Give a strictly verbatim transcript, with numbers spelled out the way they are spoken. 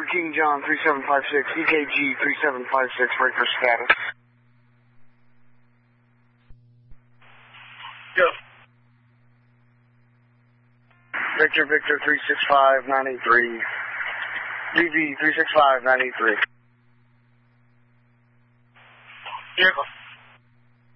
King John three seven five six, E K G three seven five six, breaker status. Go. Victor, Victor three six five nine eight three. V V three six five nine eight three. Vehicle.